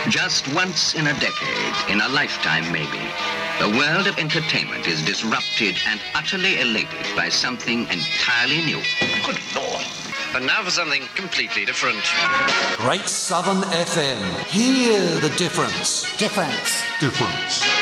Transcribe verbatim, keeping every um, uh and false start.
Just once in a decade, in a lifetime maybe, the world of entertainment is disrupted and utterly elated by something entirely new. Good Lord. And now for something completely different. Great Southern F M. Hear the difference. Difference. Difference.